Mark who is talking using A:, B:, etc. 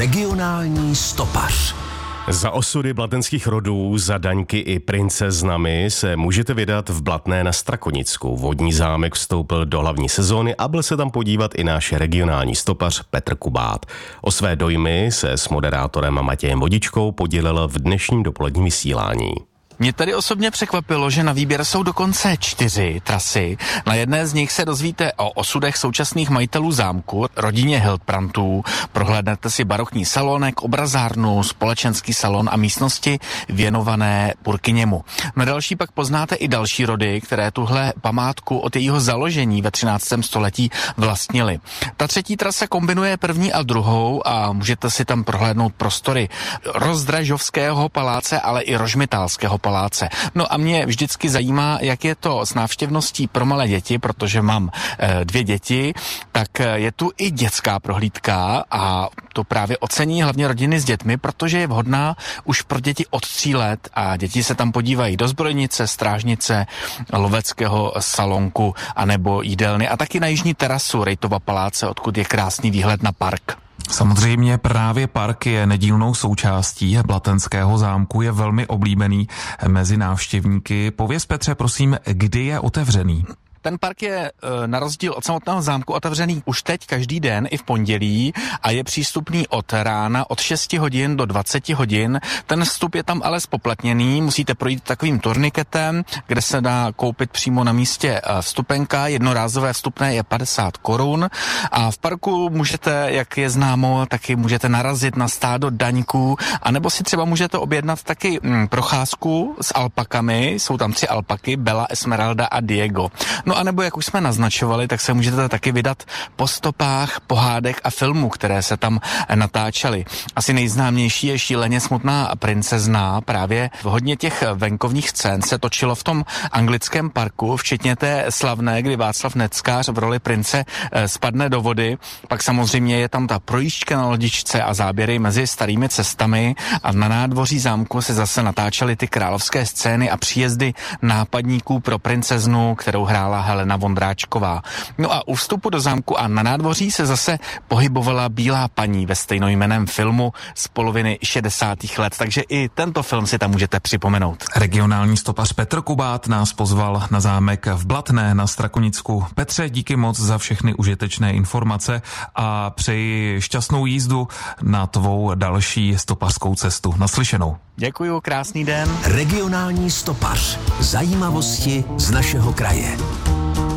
A: Regionální stopař.
B: Za osudy blatenských rodů, za daňky i princeznami se můžete vydat v Blatné na Strakonicku. Vodní zámek vstoupil do hlavní sezóny a byl se tam podívat i náš regionální stopař Petr Kubát. O své dojmy se s moderátorem Matějem Vodičkou podělil v dnešním dopoledním vysílání.
C: Mě tady osobně překvapilo, že na výběr jsou dokonce 4 trasy. Na jedné z nich se dozvíte o osudech současných majitelů zámku, rodině Hildbrandtů. Prohlédnete si barokní salonek, obrazárnu, společenský salon a místnosti věnované Purkyněmu. Na další pak poznáte i další rody, které tuhle památku od jejího založení ve 13. století vlastnili. Ta třetí trasa kombinuje první a druhou a můžete si tam prohlédnout prostory Rozdražovského paláce, ale i Rožmitálského paláce. No a mě vždycky zajímá, jak je to s návštěvností pro malé děti, protože mám 2 děti, tak je tu i dětská prohlídka a to právě ocení hlavně rodiny s dětmi, protože je vhodná už pro děti od 3 let a děti se tam podívají do zbrojnice, strážnice, loveckého salonku anebo jídelny a taky na jižní terasu Rejtova paláce, odkud je krásný výhled na park.
D: Samozřejmě právě park je nedílnou součástí Blatenského zámku, je velmi oblíbený mezi návštěvníky. Pověz, Petře, prosím, kdy je otevřený?
C: Ten park je na rozdíl od samotného zámku otevřený už teď každý den i v pondělí a je přístupný od rána od 6 hodin do 20 hodin. Ten vstup je tam ale spoplatněný, musíte projít takovým turniketem, kde se dá koupit přímo na místě vstupenka. Jednorázové vstupné je 50 korun a v parku můžete, jak je známo, taky můžete narazit na stádo daňků, anebo si třeba můžete objednat taky procházku s alpakami. Jsou tam 3 alpaky, Bella, Esmeralda a Diego. No a nebo jak už jsme naznačovali, tak se můžete taky vydat po stopách pohádek a filmů, které se tam natáčely. Asi nejznámější je Šíleně smutná princezna. Právě hodně těch venkovních scén se točilo v tom anglickém parku, včetně té slavné, kdy Václav Neckář v roli prince spadne do vody. Pak samozřejmě je tam ta projížďka na lodičce a záběry mezi starými cestami a na nádvoří zámku se zase natáčely ty královské scény a příjezdy nápadníků pro princeznu, kterou hrála Helena Vondráčková. No a u vstupu do zámku a na nádvoří se zase pohybovala Bílá paní ve stejnojmenném filmu z poloviny 60. let, takže i tento film si tam můžete připomenout.
D: Regionální stopař Petr Kubát nás pozval na zámek v Blatné na Strakonicku. Petře, díky moc za všechny užitečné informace a přeji šťastnou jízdu na tvou další stopařskou cestu. Naslyšenou.
C: Děkuju, krásný den.
A: Regionální stopař. Zajímavosti z našeho kraje.